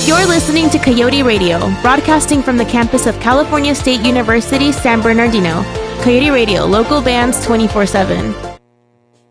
You're listening to Coyote Radio, broadcasting from the campus of California State University, San Bernardino. Coyote Radio, local bands 24/7.